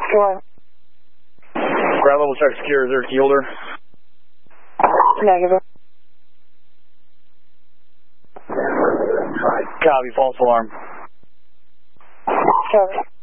Go on. Ground level check secure. Is there a key holder? Negative. Copy. False alarm. Copy.